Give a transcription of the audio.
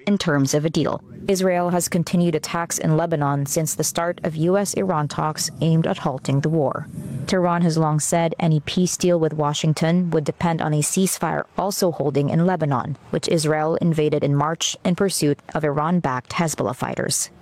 in terms of a deal. Israel has continued attacks in Lebanon since the start of U.S.-Iran talks aimed at halting the war. Tehran has long said any peace deal with Washington would depend on a ceasefire also holding in Lebanon, which Israel invaded in March in pursuit of Iran-backed Hezbollah fighters.